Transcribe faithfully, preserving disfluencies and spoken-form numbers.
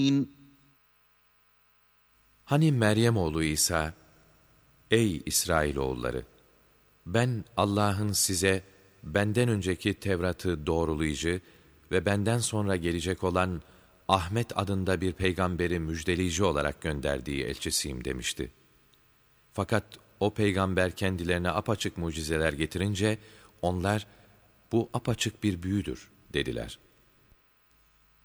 Hani Meryem oğlu İsa, ey İsrailoğulları! Ben Allah'ın size benden önceki Tevrat'ı doğrulayıcı ve benden sonra gelecek olan Ahmet adında bir peygamberi müjdeleyici olarak gönderdiği elçisiyim demişti. Fakat o peygamber kendilerine apaçık mucizeler getirince onlar bu apaçık bir büyüdür dediler.